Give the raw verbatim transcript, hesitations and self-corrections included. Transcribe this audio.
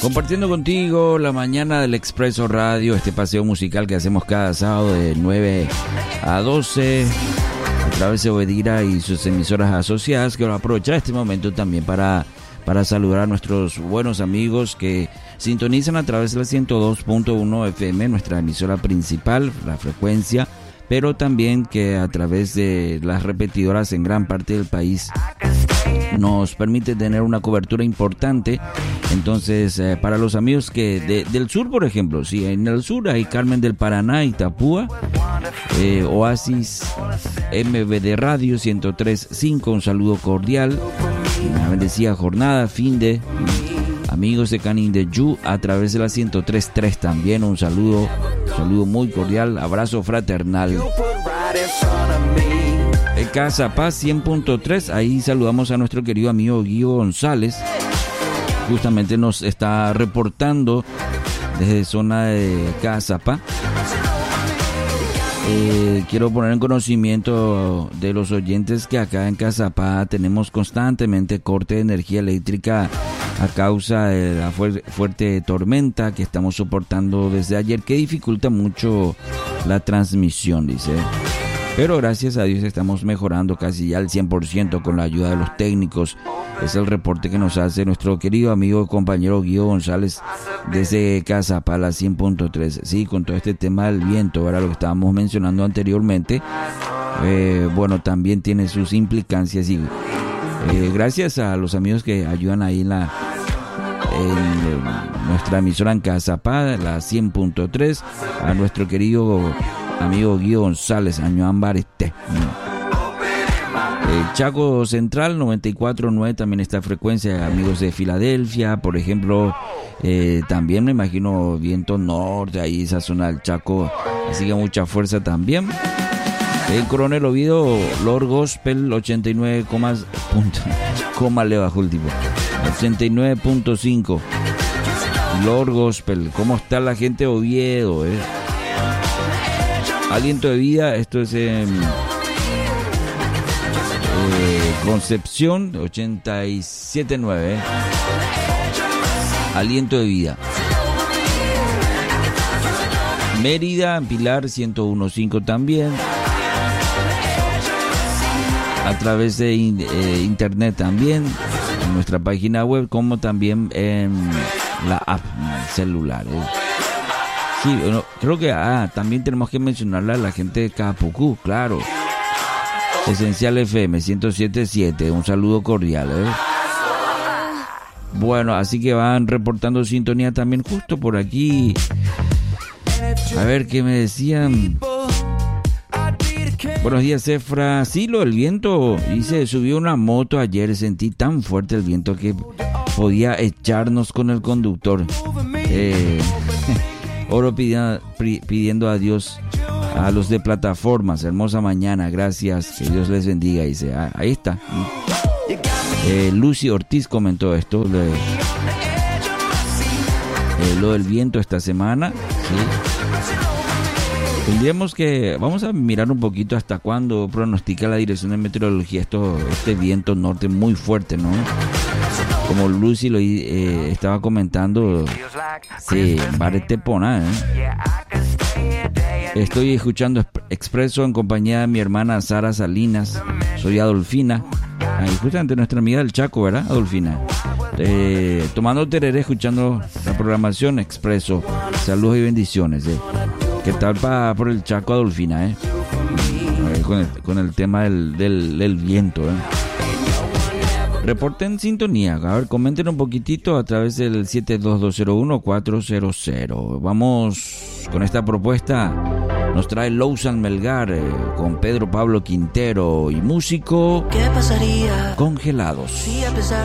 Compartiendo contigo la mañana del Expreso Radio, este paseo musical que hacemos cada sábado de nueve a doce a través de Obedira y sus emisoras asociadas. Quiero aprovechar este momento también para, para saludar a nuestros buenos amigos que sintonizan a través de la ciento dos punto uno F M, nuestra emisora principal, la frecuencia, pero también que a través de las repetidoras en gran parte del país nos permite tener una cobertura importante. Entonces, eh, para los amigos que de, del sur, por ejemplo, si en el sur hay Carmen del Paraná, Itapúa, eh, Oasis M V D Radio ciento tres punto cinco, un saludo cordial, una bendecida jornada, fin de amigos de Canindeyú a través de la ciento tres punto tres también, un saludo, un saludo muy cordial, abrazo fraternal. En Casa Paz cien punto tres, ahí saludamos a nuestro querido amigo Guido González, justamente nos está reportando desde zona de Casa Paz. Eh, quiero poner en conocimiento de los oyentes que acá en Casa Paz tenemos constantemente corte de energía eléctrica a causa de la fu- fuerte tormenta que estamos soportando desde ayer, que dificulta mucho la transmisión, dice. Pero gracias a Dios estamos mejorando casi ya al cien por ciento con la ayuda de los técnicos. Es el reporte que nos hace nuestro querido amigo y compañero Guido González desde Casa Paz, la cien punto tres. Sí, con todo este tema del viento, era lo que estábamos mencionando anteriormente. Eh, bueno, también tiene sus implicancias y eh, gracias a los amigos que ayudan ahí en la en nuestra emisora en Casa Paz, la cien punto tres, a nuestro querido amigo Guido González, Año Bareste. Eh, Chaco Central noventa y cuatro punto nueve, también esta frecuencia, amigos de Filadelfia, por ejemplo, eh, también me imagino viento norte, ahí esa zona del Chaco, así que mucha fuerza también. En Coronel Oviedo, Lord Gospel ochenta y nueve, punto, coma le bajó el tipo, ochenta y nueve punto cinco, Lord Gospel. ¿Cómo está la gente de Oviedo, eh? Aliento de vida, esto es en eh, Concepción, ochenta y siete punto nueve, eh. Aliento de vida. Mérida, Pilar, ciento uno punto cinco también. A través de eh, internet también, en nuestra página web, como también en la app celular, eh. Sí, bueno, creo que ah, también tenemos que mencionarle a la gente de Capucú, claro. Esencial F M ciento siete punto siete, un saludo cordial, ¿eh? Bueno, así que van reportando sintonía también justo por aquí. A ver qué me decían. Buenos días, Efra. Sí, lo del viento. Y se subió una moto ayer, sentí tan fuerte el viento que podía echarnos con el conductor. Eh... Oro pidiendo, pidiendo a Dios, a los de plataformas, hermosa mañana, gracias, que Dios les bendiga. Dice, ah, ahí está. Eh, Lucy Ortiz comentó esto, lo, de, eh, lo del viento esta semana. ¿Sí? Tendríamos que, vamos a mirar un poquito hasta cuándo pronostica la Dirección de Meteorología esto, este viento norte muy fuerte, ¿no? Como Lucy lo eh, estaba comentando, sí, Baretepona, ¿eh? Estoy escuchando Expreso en compañía de mi hermana Sara Salinas. Soy Adolfina, ahí justamente nuestra amiga del Chaco, ¿verdad, Adolfina? Eh, tomando tereré, escuchando la programación Expreso. Saludos y bendiciones, ¿eh? ¿Qué tal para por el Chaco, Adolfina, eh? eh con, el, con el tema del, del, del viento, ¿eh? Reporten sintonía, a ver, comenten un poquitito a través del siete dos dos cero uno cuatro cero cero. Vamos con esta propuesta, nos trae Lousan Melgar eh, con Pedro Pablo Quintero y músico. ¿Qué pasaría? Congelados. Si a pesar